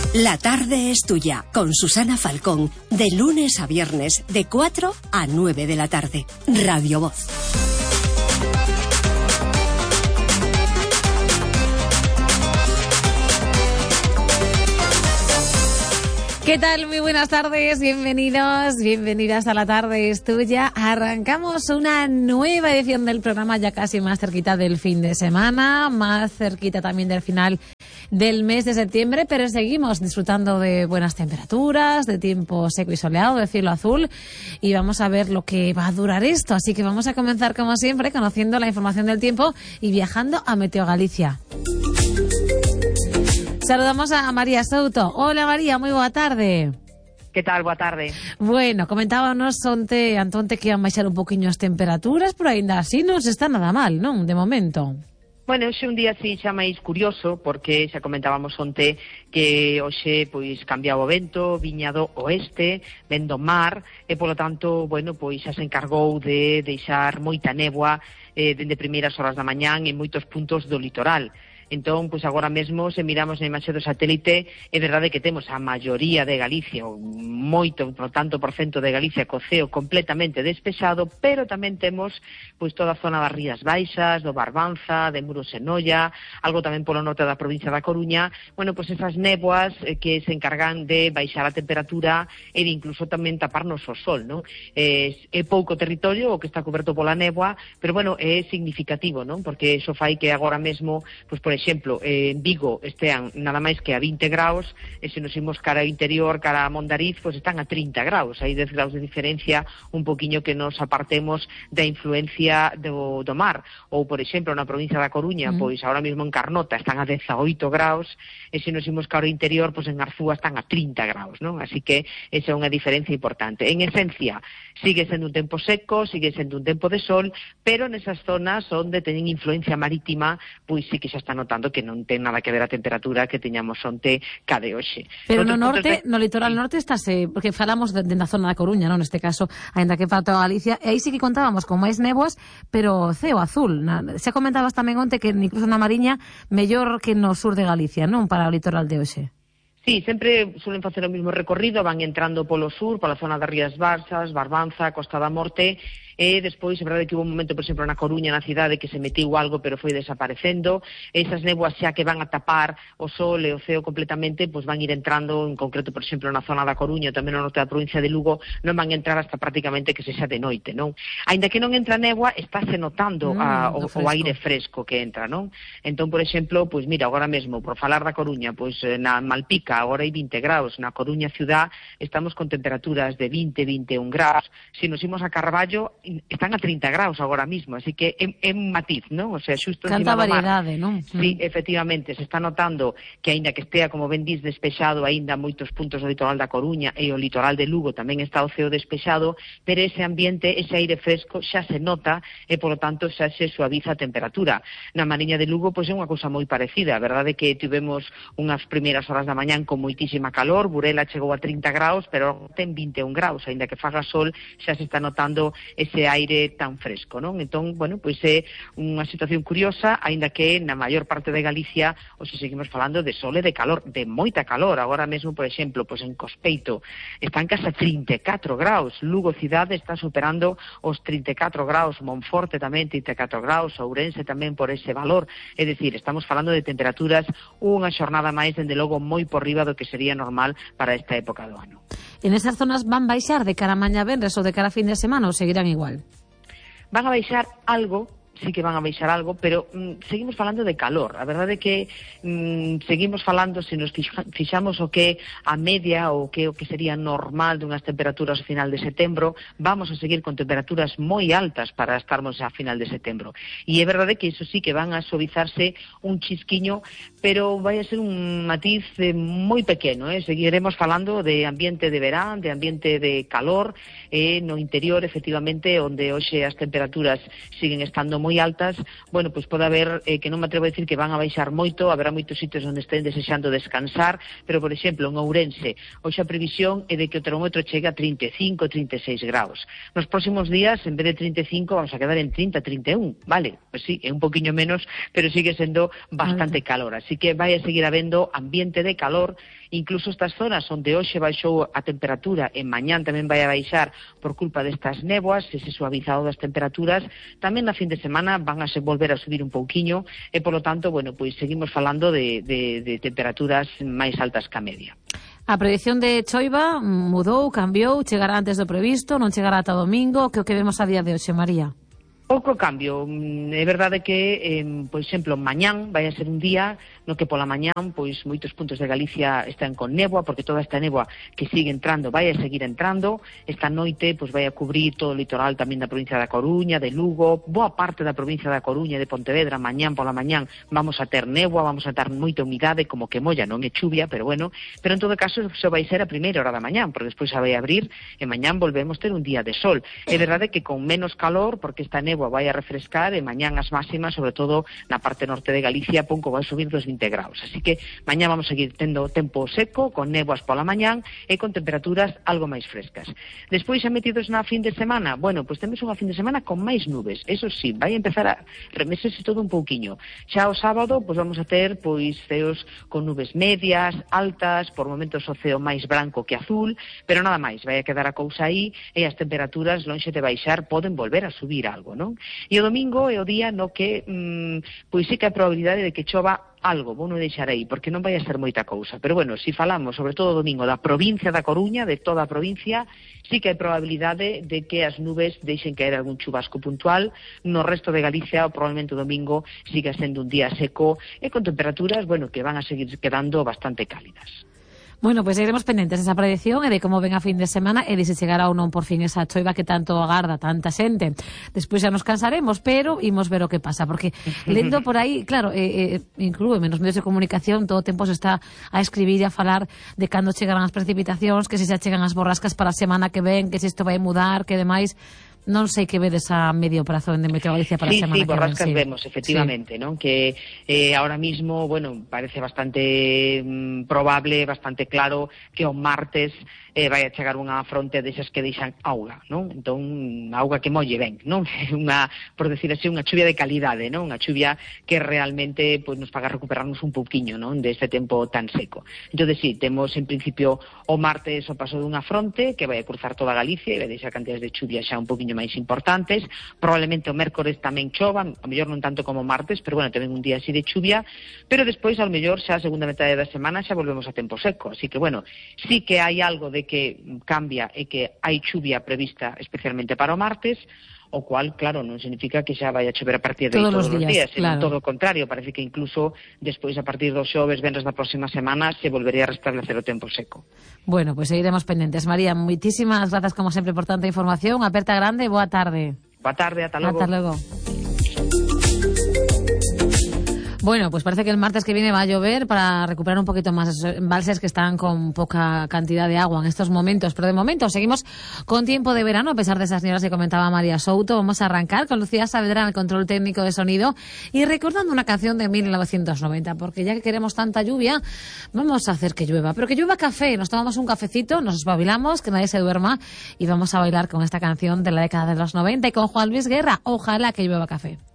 La tarde es tuya, con Susana Falcón, de lunes a viernes, de 4 a 9 de la tarde. Radio Voz. ¿Qué tal? Muy buenas tardes, bienvenidos, bienvenidas a La Tarde es Tuya. Arrancamos una nueva edición del programa, ya casi más cerquita del fin de semana, más cerquita también del final del mes de septiembre, pero seguimos disfrutando de buenas temperaturas, de tiempo seco y soleado, de cielo azul, y vamos a ver lo que va a durar esto. Así que vamos a comenzar, como siempre, conociendo la información del tiempo y viajando a Meteo Galicia. Saludamos a María Souto. Hola María, moi boa tarde. Que tal? Boa tarde. Bueno, comentábamos Antonte que iban baixar un poquinho as temperaturas, pero aínda así non se está nada mal, non? De momento. Bueno, hoxe un día así xa máis curioso, porque xa comentábamos onte que hoxe pois cambiaba o vento, viña do oeste, ven do mar, e polo tanto, bueno, pois xa se encargou de deixar moita néboa dende primeiras horas da mañán en moitos puntos do litoral. Entón, pois agora mesmo, se miramos na imaxe do satélite, é verdade que temos a maioría de Galicia, ou moito, por tanto, por cento de Galicia, co ceo completamente despexado, pero tamén temos pois toda a zona das Rías Baixas, do Barbanza, de Muros e Noia, algo tamén polo norte da provincia da Coruña. Bueno, pois esas néboas que se encargan de baixar a temperatura e de incluso tamén taparnos o sol, non? É pouco territorio o que está coberto pola néboa, pero bueno, é significativo, non? Porque iso fai que agora mesmo, pois por exemplo, en Vigo estean nada máis que a 20 graus, e se nos imos cara ao interior, cara a Mondariz, pois están a 30 graus. Hai 10 graus de diferencia, un poquinho que nos apartemos da influencia do mar. Ou, por exemplo, na provincia da Coruña, pois ahora mesmo en Carnota están a 18 graus, e se nos imos cara ao interior, pois en Arzúa están a 30 graus, non? Así que esa é unha diferencia importante. En esencia, sigue sendo un tempo seco, sigue sendo un tempo de sol, pero nesas zonas onde teñen influencia marítima, pois sí que xa está notando que non ten nada que ver a temperatura que teñamos onte ca de hoxe. Pero no norte, no litoral norte estáse, porque falamos na zona da Coruña, non, neste caso, aínda que para toda Galicia, e aí sí que contábamos con máis néboas, pero ceo azul. Xa comentabas tamén onte que incluso na Mariña mellor que no sur de Galicia, non, para o litoral de hoxe. Sí, sempre suelen facer o mesmo recorrido, van entrando polo sur, pola zona das Rías Baixas, Barbanza, Costa da Morte, e despois, é verdade que hubo un momento, por exemplo, na Coruña, na cidade, que se metiu algo, pero foi desaparecendo. Esas néboas xa que van a tapar o sol e o ceo completamente, pois van ir entrando, en concreto, por exemplo, na zona da Coruña, tamén no norte da provincia de Lugo, non van a entrar hasta prácticamente que sexa de noite, non? Aínda que non entra néboa, estáse notando o aire fresco que entra, non? Entón, por exemplo, pois mira, agora mesmo, por falar da Coruña, pois na Malpica, agora hai 20 graus, na Coruña ciudad estamos con temperaturas de 20-21 graus. Se nos imos a Carballo, están a 30 graus agora mismo, así que é un matiz, non? O sea, xusto encima do mar. Canta variedade, non? Sí, efectivamente, se está notando que aínda que estea, como ben dis, despexado aínda moitos puntos do litoral da Coruña e o litoral de Lugo tamén está o ceo despexado, pero ese ambiente, ese aire fresco xa se nota e, polo tanto, xa se suaviza a temperatura. Na Mariña de Lugo, pois é unha cousa moi parecida. A verdade é que tivemos unhas primeiras horas da mañán con moitísima calor, Burela chegou a 30 graus, pero ten 21 graus, aínda que faga sol, xa se está notando ese aire tan fresco, non? Entón, bueno, pois é unha situación curiosa, aínda que na maior parte de Galicia hoxe seguimos falando de sol e de calor, de moita calor. Agora mesmo, por exemplo, pois en Cospeito están case 34 graus, Lugo cidade está superando os 34 graus, Monforte tamén 34 graus, Ourense tamén por ese valor. É dicir, estamos falando de temperaturas unha xornada máis, dende logo, moi por riba do que sería normal para esta época do ano. En esas zonas van baixar de cara a mañá venres ou de cara a fin de semana ou seguirán igual? Van a baixar algo, sí que van a baixar algo, pero seguimos falando de calor. A verdade é que seguimos falando, se nos fixamos o que a media ou que o que sería normal dunhas temperaturas a final de setembro, vamos a seguir con temperaturas moi altas para estarmos a final de setembro. E é verdade que iso sí que van a suavizarse un chisquiño, pero vai a ser un matiz moi pequeno, seguiremos falando de ambiente de verán, de ambiente de calor, no interior, efectivamente, onde hoxe as temperaturas siguen estando moi altas, bueno, pois pode haber, que non me atrevo a decir que van a baixar moito, haberá moitos sitios onde estén desexando descansar, pero, por exemplo, en Ourense, hoxe a previsión é de que o termómetro chegue a 35-36 graus. Nos próximos días, en vez de 35, vamos a quedar en 30-31, vale? Pois sí, é un poquinho menos, pero sigue sendo bastante calor, así que vai a seguir habendo ambiente de calor Incluso estas zonas onde hoxe baixou a temperatura, en mañán tamén vai a baixar por culpa destas néboas, ese suavizado das temperaturas, tamén na fin de semana van a se volver a subir un pouquiño, e polo tanto, bueno, pois seguimos falando de temperaturas máis altas que a media. A predición de choiva mudou, cambiou, chegará antes do previsto, non chegará ata domingo, que o que vemos a día de hoxe, María? Pouco cambio. É verdade que, por exemplo, mañán vai a ser un día no que pola mañán pois moitos puntos de Galicia están con néboa, porque toda esta néboa que sigue entrando vai a seguir entrando. Esta noite pois vai a cubrir todo o litoral tamén da provincia da Coruña, de Lugo, boa parte da provincia da Coruña e de Pontevedra. Mañán pola mañán vamos a ter néboa, vamos a ter moita humidade, como que molla, non é chuvia, pero bueno, pero en todo caso só vai ser a primeira hora da mañán, porque despois xa vai a abrir e mañán volvemos ter un día de sol. É verdade que con menos calor, porque esta néboa vai a refrescar e mañán as máximas, sobre todo na parte norte de Galicia, pouco vai subir dos 20 graus. Así que mañán vamos a seguir tendo tempo seco, con néboas pola mañán e con temperaturas algo máis frescas. Despois, xa metidos na fin de semana, bueno, pois temos unha fin de semana con máis nubes. Eso sí, vai a empezar a remesese todo un pouquiño. Xa o sábado, pois vamos a ter pois ceos con nubes medias, altas, por momentos o ceo máis branco que azul, pero nada máis, vai a quedar a cousa aí e as temperaturas lonxe de baixar poden volver a subir algo, non? E o domingo é o día no que pois sí que hai probabilidade de que chova algo, vou non deixar aí, porque non vai a ser moita cousa. Pero bueno, se falamos, sobre todo o domingo, da provincia da Coruña, de toda a provincia, sí que hai probabilidade de que as nubes deixen caer algún chubasco puntual. No resto de Galicia, probablemente o domingo siga sendo un día seco e con temperaturas, bueno, que van a seguir quedando bastante cálidas. Bueno, pois seguiremos pendentes desa predicción e de como ven a fin de semana e de se chegará ou non por fin esa choiva que tanto agarda tanta xente. Despois xa nos cansaremos, pero imos ver o que pasa, porque lendo por aí, claro, inclúe nos medios de comunicación, todo o tempo se está a escribir e a falar de cando chegarán as precipitacións, que se xa chegan as borrascas para a semana que ven, que se isto vai mudar, que demais. Non sei que vedes a medio prazo en Meteo Galicia para a semana que ven. Sí, borrascas vemos, efectivamente, non? Que ahora mismo, bueno, parece bastante probable, bastante claro que o martes vai a chegar unha fronte desas que deixan auga, non? Entón, auga que molle ben, non? Unha, por decir así, unha chuvia de calidade, non? Unha chuvia que realmente pues, nos paga recuperarnos un pouquiño, non? Deste tempo tan seco. Entón, sí, temos en principio o martes o paso dunha fronte que vai a cruzar toda Galicia e vai deixar cantidades de chuvia xa un pouquiño máis importantes. Probablemente o mércores tamén chova, a mellor non tanto como o martes, pero bueno, tamén un día así de chuvia, pero despois, ao mellor, xa a segunda metade da semana xa volvemos a tempo seco. Así que, bueno, sí que hai algo de que cambia e que hai chuvia prevista especialmente para o martes, o cual, claro, non significa que xa vai a chover a partir de todos os días, claro. Todo o contrario, parece que incluso despois, a partir dos xoves, venres da próxima semana, se volvería a restablecer o tempo seco. Bueno, pues seguiremos pendentes. María, moitísimas grazas como sempre por tanta información, aperta grande, boa tarde. Boa tarde, ata logo. Ata logo. Bueno, pues parece que el martes que viene va a llover para recuperar un poquito más esos embalses que están con poca cantidad de agua en estos momentos. Pero de momento seguimos con tiempo de verano, a pesar de esas nieblas que comentaba María Souto. Vamos a arrancar con Lucía Saavedra en el control técnico de sonido y recordando una canción de 1990, porque ya que queremos tanta lluvia, vamos a hacer que llueva. Pero que llueva café, nos tomamos un cafecito, nos espabilamos, que nadie se duerma y vamos a bailar con esta canción de la década de los 90 y con Juan Luis Guerra. Ojalá que llueva café.